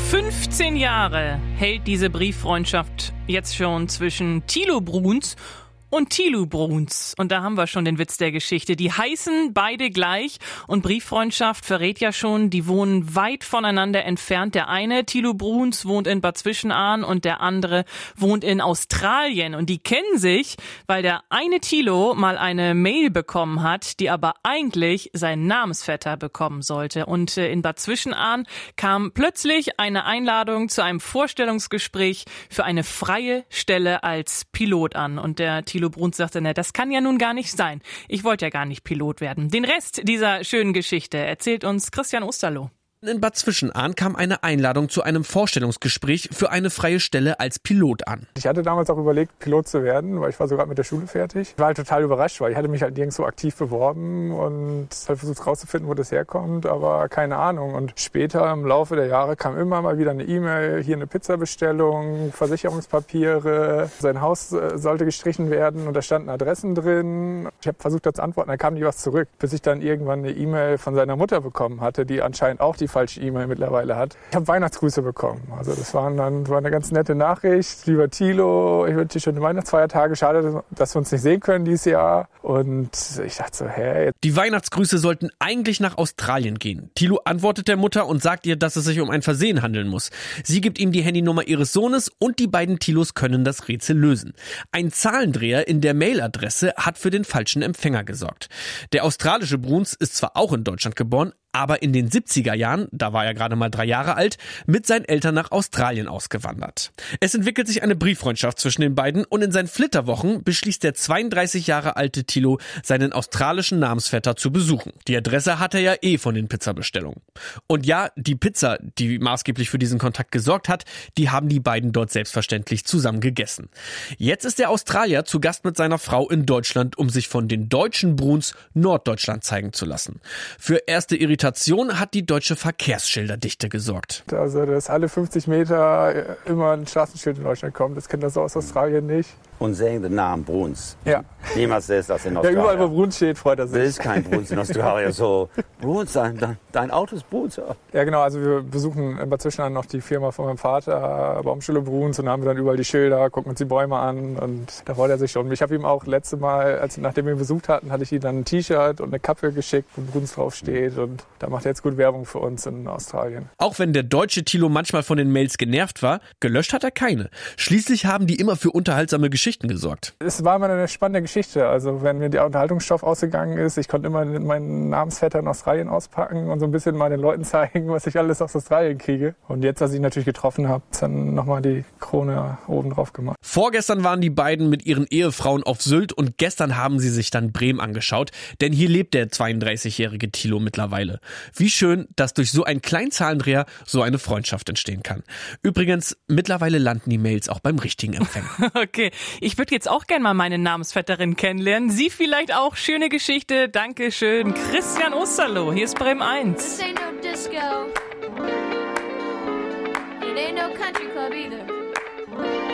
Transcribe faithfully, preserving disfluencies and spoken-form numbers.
fünfzehn Jahre hält diese Brieffreundschaft jetzt schon zwischen Thilo Bruns und Thilo Bruns. Und da haben wir schon den Witz der Geschichte. Die heißen beide gleich und Brieffreundschaft verrät ja schon, die wohnen weit voneinander entfernt. Der eine, Thilo Bruns, wohnt in Bad Zwischenahn und der andere wohnt in Australien. Und die kennen sich, weil der eine Thilo mal eine Mail bekommen hat, die aber eigentlich sein Namensvetter bekommen sollte. Und in Bad Zwischenahn kam plötzlich eine Einladung zu einem Vorstellungsgespräch für eine freie Stelle als Pilot an. Und der Thilo Bruns sagte, na, das kann ja nun gar nicht sein. Ich wollte ja gar nicht Pilot werden. Den Rest dieser schönen Geschichte erzählt uns Christian Osterloh. In Bad Zwischenahn kam eine Einladung zu einem Vorstellungsgespräch für eine freie Stelle als Pilot an. Ich hatte damals auch überlegt, Pilot zu werden, weil ich war sogar mit der Schule fertig. Ich war halt total überrascht, weil ich hatte mich halt nirgendwo aktiv beworben und halt versucht rauszufinden, wo das herkommt, aber keine Ahnung. Und später im Laufe der Jahre kam immer mal wieder eine E-Mail, hier eine Pizzabestellung, Versicherungspapiere, sein Haus sollte gestrichen werden und da standen Adressen drin. Ich habe versucht, da zu antworten, da kam nie was zurück, bis ich dann irgendwann eine E-Mail von seiner Mutter bekommen hatte, die anscheinend auch die falsche E-Mail mittlerweile hat. Ich habe Weihnachtsgrüße bekommen. Also das waren dann, war eine ganz nette Nachricht. Lieber Thilo, ich wünsche dir schöne Weihnachtsfeiertage. Schade, dass wir uns nicht sehen können dieses Jahr. Und ich dachte so, hä? Die Weihnachtsgrüße sollten eigentlich nach Australien gehen. Thilo antwortet der Mutter und sagt ihr, dass es sich um ein Versehen handeln muss. Sie gibt ihm die Handynummer ihres Sohnes und die beiden Thilos können das Rätsel lösen. Ein Zahlendreher in der Mailadresse hat für den falschen Empfänger gesorgt. Der australische Bruns ist zwar auch in Deutschland geboren, aber in den siebziger Jahren, da war er gerade mal drei Jahre alt, mit seinen Eltern nach Australien ausgewandert. Es entwickelt sich eine Brieffreundschaft zwischen den beiden und in seinen Flitterwochen beschließt der zweiunddreißig Jahre alte Thilo, seinen australischen Namensvetter zu besuchen. Die Adresse hat er ja eh von den Pizzabestellungen. Und ja, die Pizza, die maßgeblich für diesen Kontakt gesorgt hat, die haben die beiden dort selbstverständlich zusammen gegessen. Jetzt ist der Australier zu Gast mit seiner Frau in Deutschland, um sich von den deutschen Bruns Norddeutschland zeigen zu lassen. Für erste Irritation hat die deutsche Verkehrsschilderdichte gesorgt. Also, dass alle fünfzig Meter immer ein Straßenschild in Deutschland kommt, das kennt das so aus Australien nicht. Und sagen den Namen Bruns. Ja. Niemals ist das in Australien. Ja, überall, wo Bruns steht, freut er sich. Das ist kein Bruns in Australien. So, Bruns, dein, dein Auto ist Bruns. Ja. Ja, genau. Also, wir besuchen in Bad Zwischenahn noch die Firma von meinem Vater, Baumschule Bruns, und da haben wir dann überall die Schilder, gucken uns die Bäume an und da freut er sich schon. Ich habe ihm auch letzte Mal, als, nachdem wir ihn besucht hatten, hatte ich ihm dann ein T-Shirt und eine Kappe geschickt, wo Bruns draufsteht, und da macht er jetzt gut Werbung für uns in Australien. Auch wenn der deutsche Thilo manchmal von den Mails genervt war, gelöscht hat er keine. Schließlich haben die immer für unterhaltsame Geschichten gesorgt. Es war immer eine spannende Geschichte. Also wenn mir der Unterhaltungsstoff ausgegangen ist, ich konnte immer meinen Namensvetter in Australien auspacken und so ein bisschen mal den Leuten zeigen, was ich alles aus Australien kriege. Und jetzt, als ich ihn natürlich getroffen habe, dann nochmal die Krone oben drauf gemacht. Vorgestern waren die beiden mit ihren Ehefrauen auf Sylt und gestern haben sie sich dann Bremen angeschaut, denn hier lebt der zweiunddreißigjährige Thilo mittlerweile. Wie schön, dass durch so einen kleinen Zahlendreher so eine Freundschaft entstehen kann. Übrigens, mittlerweile landen die Mails auch beim richtigen Empfänger. Okay, ich würde jetzt auch gerne mal meine Namensvetterin kennenlernen. Sie vielleicht auch. Schöne Geschichte. Dankeschön. Christian Osterloh, hier ist Bremen eins. This ain't no disco. It ain't no country club either.